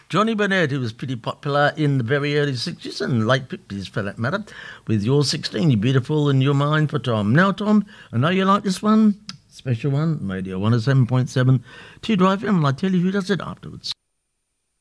Johnny Burnett, who was pretty popular in the very early 60s and late 50s for that matter, with You're 16, You're Beautiful and You're Mine for Tom. Now, Tom, I know you like this one. Special one, Radio 107.7 to Drive In, and I'll tell you who does it afterwards.